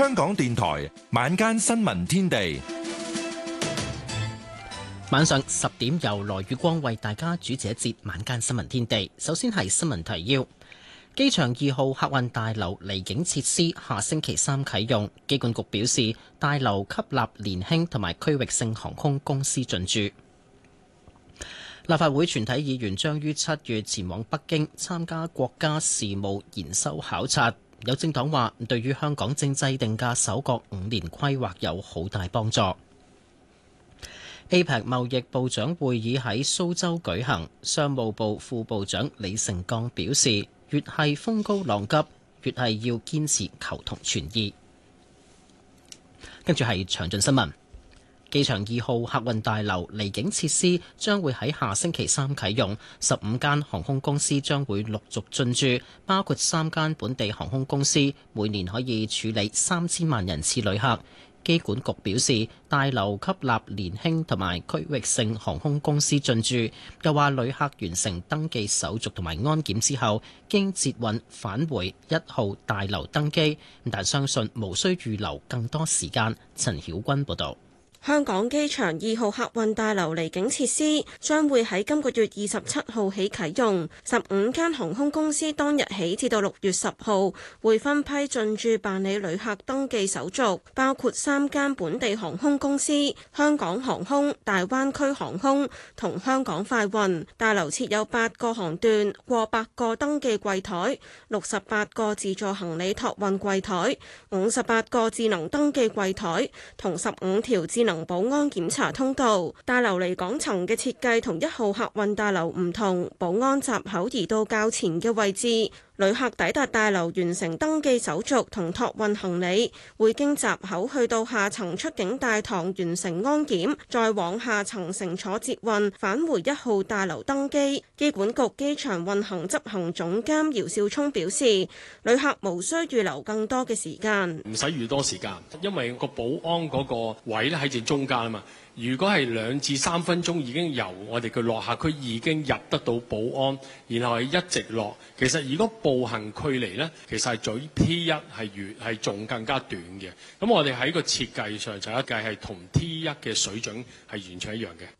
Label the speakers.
Speaker 1: 香港電台晚間新聞天地，
Speaker 2: 晚上10點由羅宇光為大家主持一節晚間新聞天地。首先係新聞提要：機場2號客運大樓離境設施下星期3啟用。機管局表示，大樓吸納年輕同埋區域性航空公司進駐。立法會全體議員將於7月前往北京參加國家事務研修考察。有政黨話，對於香港正制定嘅首個5年規劃有好大幫助。APEC 貿易部長會議喺蘇州舉行，商務部副部長李成鋼表示，越係風高浪急，越係要堅持求同存異。跟住係詳盡新聞。機場2號客運大樓離境設施將會喺下星期3啟用，15間航空公司將會陸續進駐，包括3間本地航空公司，每年可以處理3000萬人次旅客。機管局表示，大樓吸納年輕同埋區域性航空公司進駐，又話旅客完成登記手續同埋安檢之後，經捷運返回1號大樓登機，但相信無需預留更多時間。陳曉君報導。
Speaker 3: 香港機場2號客運大樓離境設施將會喺今個月27號起啟用，15間航空公司當日起至到6月10號會分批進駐辦理旅客登記手續，包括3間本地航空公司、香港航空、大灣區航空同香港快運。大樓設有8個航段、過百個登記櫃台、68個自助行李託運櫃台、58個智能登記櫃台同15條智能保安檢查通道。大樓離港層嘅設計同1號客運大樓唔同，保安閘口移到較前嘅位置。旅客抵達大樓完成登記手續同託運行李，會經閘口去到下層出境大堂完成安檢，再往下層乘坐捷運返回1號大樓登機。機管局機場運行執行總監姚少聰表示，旅客無需預留更多嘅時間，
Speaker 4: 唔使預多時間，因為個保安嗰個位咧喺正中間啊嘛。如果係2至3分鐘已經由我哋嘅落客區已經入得到保安，然後係一直落。其實如果步行距離呢，其實係比 T1 係仲更加短嘅。咁我哋喺個設計上就一計係同 T1 嘅水準係完全一樣嘅。